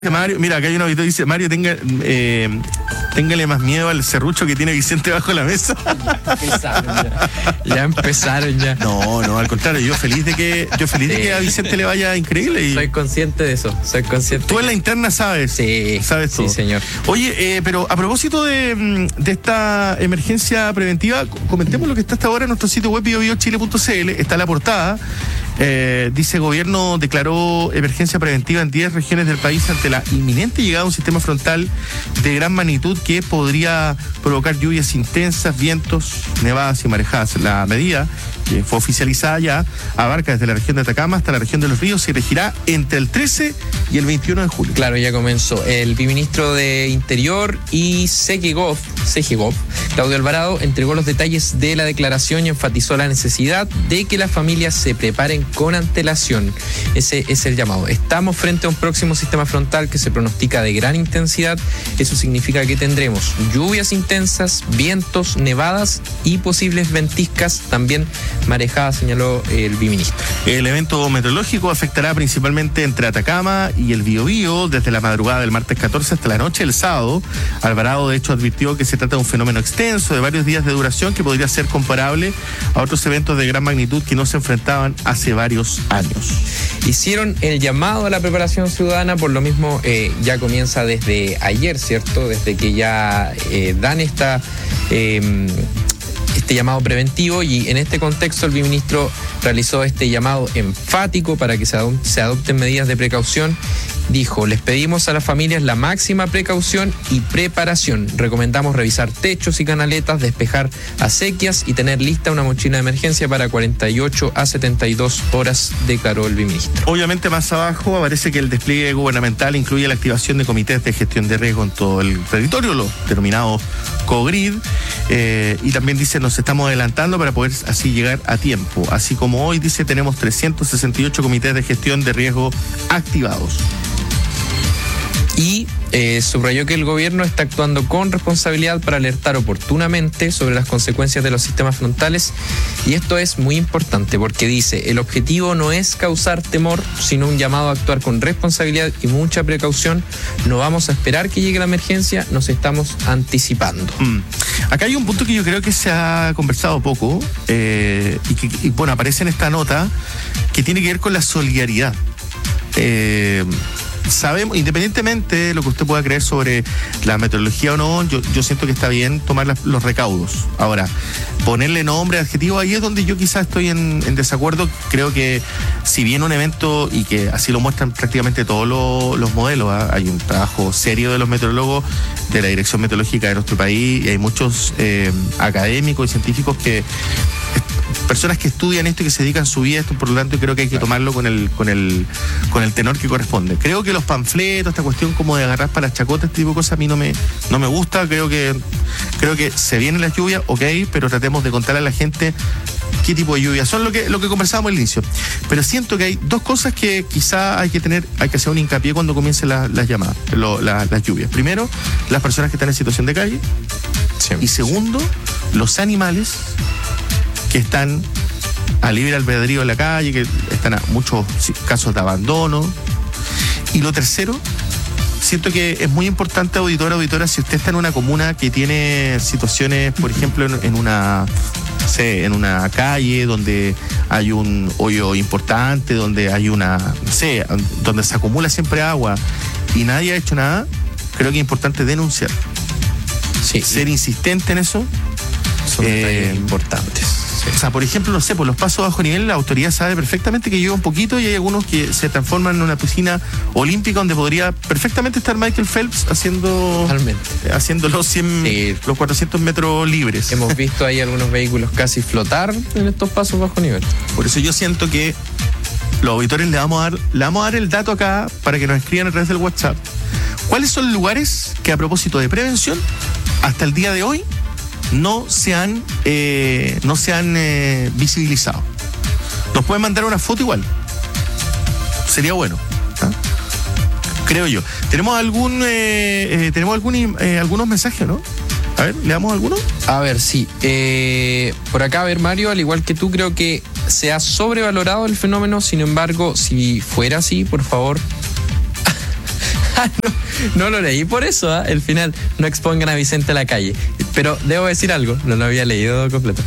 Mario, mira, acá hay un auditor que dice, Mario, téngale más miedo al serrucho que tiene Vicente bajo la mesa. Ya empezaron ya. No, al contrario, yo feliz de que a Vicente le vaya increíble. Y soy consciente de eso, Tú en la interna sabes. Sí, sabes todo. Sí, señor. Oye, pero a propósito de esta emergencia preventiva, comentemos lo que está hasta ahora en nuestro sitio web biobiochile.cl. Está la portada. Dice, gobierno declaró emergencia preventiva en 10 regiones del país ante la inminente llegada de un sistema frontal de gran magnitud que podría provocar lluvias intensas, vientos, nevadas y marejadas. La medida, que fue oficializada ya, abarca desde la región de Atacama hasta la región de Los Ríos y regirá entre el 13 y el 21 de julio. Claro, ya comenzó. El viceministro de Interior y CGGOV, Claudio Alvarado, entregó los detalles de la declaración y enfatizó la necesidad de que las familias se preparen con antelación. Ese es el llamado. Estamos frente a un próximo sistema frontal que se pronostica de gran intensidad. Eso significa que tendremos lluvias intensas, vientos, nevadas y posibles ventiscas, también marejadas, señaló el viceministro. El evento meteorológico afectará principalmente entre Atacama y el Biobío desde la madrugada del martes 14 hasta la noche del sábado. Alvarado, de hecho, advirtió que se trata de un fenómeno extenso de varios días de duración que podría ser comparable a otros eventos de gran magnitud que no se enfrentaban hace varios años. Hicieron el llamado a la preparación ciudadana, por lo mismo ya comienza desde ayer, ¿cierto? Desde que ya dan este llamado preventivo, y en este contexto el viceministro realizó este llamado enfático para que se adopten medidas de precaución. Dijo, les pedimos a las familias la máxima precaución y preparación. Recomendamos revisar techos y canaletas, despejar acequias y tener lista una mochila de emergencia para 48 a 72 horas, declaró el viceministro. Obviamente más abajo aparece que el despliegue gubernamental incluye la activación de comités de gestión de riesgo en todo el territorio, los denominados COGRID, y también dice, nos estamos adelantando para poder así llegar a tiempo. Así como hoy, dice, tenemos 368 comités de gestión de riesgo activados. Y subrayó que el gobierno está actuando con responsabilidad para alertar oportunamente sobre las consecuencias de los sistemas frontales, y esto es muy importante porque dice, el objetivo no es causar temor, sino un llamado a actuar con responsabilidad y mucha precaución. No vamos a esperar que llegue la emergencia, nos estamos anticipando. Acá hay un punto que yo creo que se ha conversado poco y bueno, aparece en esta nota, que tiene que ver con la solidaridad. Sabemos, independientemente de lo que usted pueda creer sobre la meteorología o no, yo siento que está bien tomar los recaudos. Ahora, ponerle nombre, adjetivo, ahí es donde yo quizás estoy en desacuerdo. Creo que si bien un evento, y que así lo muestran prácticamente todos los modelos, hay un trabajo serio de los meteorólogos, de la Dirección Meteorológica de nuestro país, y hay muchos académicos y científicos personas que estudian esto y que se dedican su vida a esto, por lo tanto creo que hay que tomarlo con el tenor que corresponde. Creo que los panfletos, esta cuestión como de agarrar para las chacotas, este tipo de cosas, a mí no me gusta. Creo que se vienen las lluvias, ok, pero tratemos de contarle a la gente qué tipo de lluvias son, lo que conversábamos al inicio. Pero siento que hay dos cosas que quizá hay que hacer un hincapié cuando comiencen las llamadas, las lluvias. Primero, las personas que están en situación de calle. Sí. Y segundo, los animales que están a libre albedrío en la calle, que están a muchos casos de abandono. Y lo tercero, siento que es muy importante, auditora, si usted está en una comuna que tiene situaciones, por ejemplo, en una calle donde hay un hoyo importante, donde hay donde se acumula siempre agua y nadie ha hecho nada, creo que es importante denunciar. Sí. Ser insistente en eso. Son detalles importantes. O sea, por ejemplo, no sé, por los pasos bajo nivel, la autoridad sabe perfectamente que llueve un poquito, y hay algunos que se transforman en una piscina olímpica donde podría perfectamente estar Michael Phelps haciendo los 400 metros libres. Hemos visto ahí algunos vehículos casi flotar en estos pasos bajo nivel. Por eso yo siento que los auditores le vamos a dar el dato acá para que nos escriban a través del WhatsApp. ¿Cuáles son lugares que, a propósito de prevención, hasta el día de hoy no se han visibilizado? Nos pueden mandar una foto igual. Sería bueno, ¿ah? Creo yo. ¿Tenemos algunos mensajes, no? A ver, ¿le damos alguno? A ver, sí. Por acá, a ver, Mario, al igual que tú, creo que se ha sobrevalorado el fenómeno. Sin embargo, si fuera así, por favor, No lo leí por eso, al final no expongan a Vicente a la calle. Pero debo decir algo, no lo había leído completo.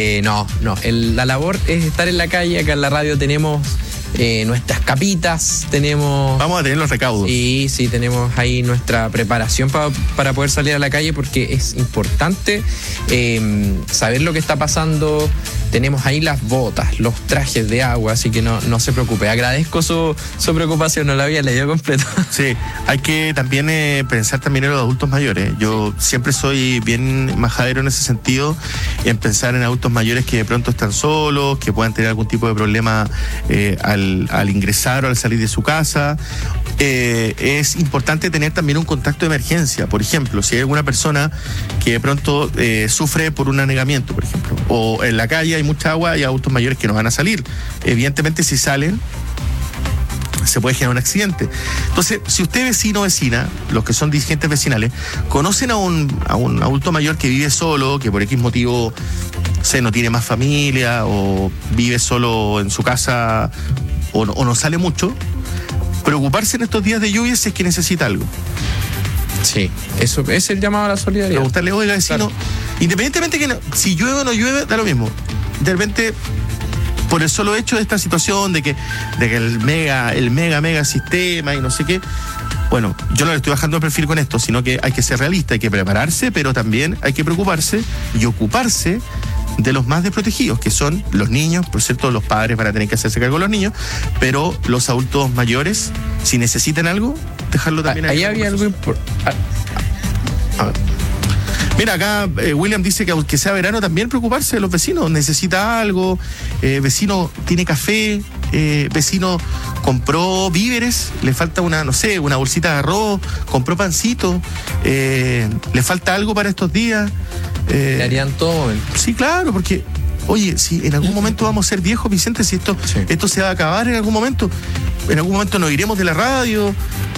La labor es estar en la calle. Acá en la radio tenemos nuestras capitas, tenemos... Vamos a tener los recaudos. Sí, tenemos ahí nuestra preparación para poder salir a la calle, porque es importante saber lo que está pasando. Tenemos ahí las botas, los trajes de agua, así que no se preocupe. Agradezco su preocupación, no la había leído completo. Sí, hay que también pensar también en los adultos mayores. Yo siempre soy bien majadero en ese sentido, en pensar en adultos mayores que de pronto están solos, que puedan tener algún tipo de problema al ingresar o al salir de su casa. Es importante tener también un contacto de emergencia. Por ejemplo, si hay alguna persona que de pronto sufre por un anegamiento, por ejemplo, o en la calle hay mucha agua y adultos mayores que no van a salir. Evidentemente, si salen, se puede generar un accidente. Entonces, si usted, vecino o vecina, los que son dirigentes vecinales, conocen a un adulto mayor que vive solo, que por X motivo no tiene más familia, o vive solo en su casa, o no sale mucho, preocuparse en estos días de lluvia si es que necesita algo. Sí, eso es el llamado a la solidaridad. Preguntarle, oiga, vecino, claro, independientemente que si llueve o no llueve, da lo mismo. De repente, por el solo hecho de esta situación de que el mega sistema y no sé qué, bueno, yo no le estoy bajando el perfil con esto, sino que hay que ser realista, hay que prepararse, pero también hay que preocuparse y ocuparse de los más desprotegidos, que son los niños. Por cierto, los padres van a tener que hacerse cargo de los niños, pero los adultos mayores, si necesitan algo, dejarlo también ahí. Ahí había algo importante. A ver. Mira, acá William dice que aunque sea verano, también preocuparse de los vecinos. Necesita algo, vecino tiene café, vecino compró víveres, le falta una bolsita de arroz, compró pancito, le falta algo para estos días. Le harían todo. Sí, claro, porque, oye, si en algún momento vamos a ser viejos, Vicente, si esto se va a acabar en algún momento nos iremos de la radio.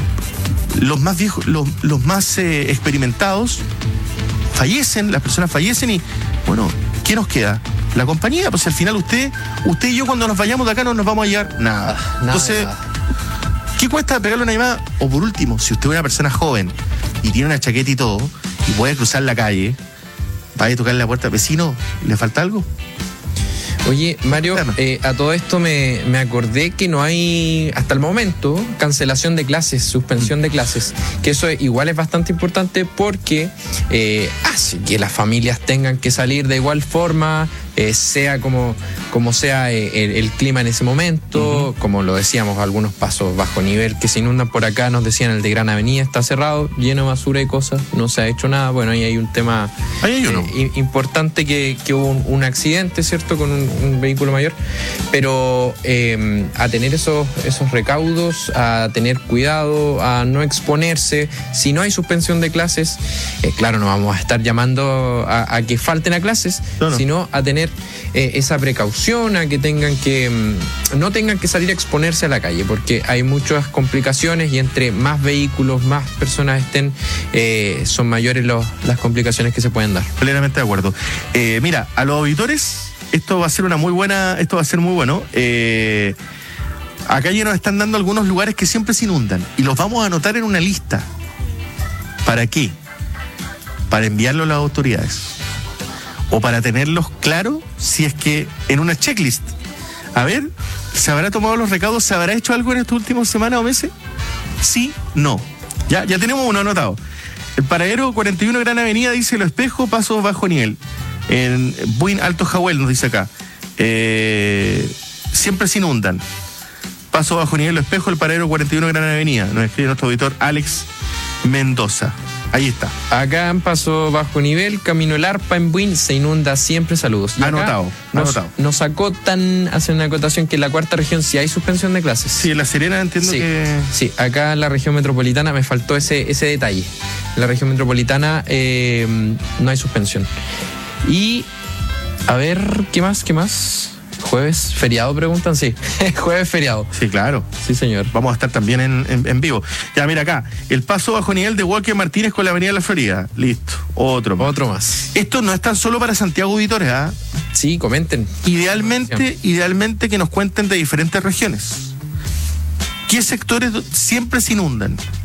Los más viejos, los más experimentados fallecen, las personas fallecen y, bueno, ¿qué nos queda? La compañía. Pues al final usted y yo, cuando nos vayamos de acá, no nos vamos a llevar nada. Entonces, ¿qué cuesta pegarle una llamada? O por último, si usted es una persona joven y tiene una chaqueta y todo, y puede cruzar la calle, vaya a tocarle la puerta, vecino, ¿le falta algo? Oye, Mario, a todo esto me acordé que no hay, hasta el momento, cancelación de clases, suspensión de clases, que eso igual es bastante importante porque hace que las familias tengan que salir de igual forma, sea como sea el clima en ese momento. Como lo decíamos, algunos pasos bajo nivel que se inundan por acá, nos decían el de Gran Avenida está cerrado, lleno de basura y cosas, no se ha hecho nada. Bueno, ahí hay un tema importante que hubo un accidente, ¿cierto?, con un vehículo mayor, pero a tener esos recaudos, a tener cuidado, a no exponerse. Si no hay suspensión de clases, claro, no vamos a estar llamando a que falten a clases, sino a tener esa precaución, a que no tengan que salir a exponerse a la calle, porque hay muchas complicaciones y entre más vehículos, más personas estén, son mayores las complicaciones que se pueden dar. Plenamente de acuerdo. Mira, a los auditores, esto va a ser muy bueno. Acá ya nos están dando algunos lugares que siempre se inundan y los vamos a anotar en una lista. ¿Para qué? Para enviarlo a las autoridades o para tenerlos claros, si es que en una checklist. A ver, ¿se habrá tomado los recaudos? ¿Se habrá hecho algo en estas últimas semanas o meses? Sí, no. Ya tenemos uno anotado. El paradero 41 Gran Avenida, dice Lo Espejo, pasos bajo nivel. En Buin Alto Jahuel, nos dice acá. Siempre se inundan. Paso bajo nivel Lo Espejo, el paradero 41 Gran Avenida. Nos escribe nuestro auditor Alex Mendoza. Ahí está. Acá en paso bajo nivel, Camino El Arpa en Buin, se inunda siempre. Saludos. Y anotado. Nos acotan, hace una acotación que en la cuarta región sí hay suspensión de clases. Sí, en La Serena entiendo que... Sí, acá en la región metropolitana me faltó ese detalle. En la región metropolitana no hay suspensión. Y, a ver, ¿qué más? ¿Jueves feriado? Preguntan, sí. Jueves feriado. Sí, claro. Sí, señor. Vamos a estar también en vivo. Ya, mira acá. El paso bajo nivel de Walker Martínez con la Avenida La Florida. Listo. Otro más. Esto no es tan solo para Santiago auditores, ¿ah? Sí, comenten. Idealmente que nos cuenten de diferentes regiones. ¿Qué sectores siempre se inundan?